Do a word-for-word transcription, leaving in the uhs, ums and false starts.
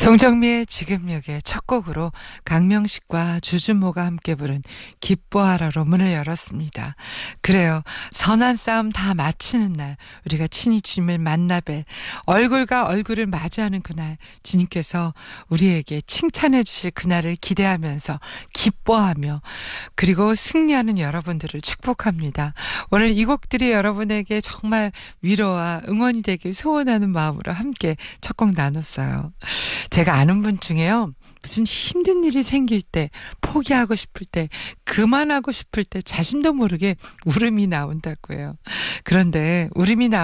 송정미의 지금역의 첫 곡으로 강명식과 주준모가 함께 부른 기뻐하라로 문을 열었습니다. 그래요. 선한 싸움 다 마치는 날 우리가 친히 주님을 만나 뵐 얼굴과 얼굴을 마주하는 그날 주님께서 우리에게 칭찬해 주실 그날을 기대하면서 기뻐하며 그리고 승리하는 여러분들을 축복합니다. 오늘 이 곡들이 여러분에게 정말 위로와 응원이 되길 소원하는 마음으로 함께 첫 곡 나눴어요. 제가 아는 분 중에요. 무슨 힘든 일이 생길 때, 포기하고 싶을 때, 그만하고 싶을 때 자신도 모르게 울음이 나온다고 해요. 그런데 울음이 나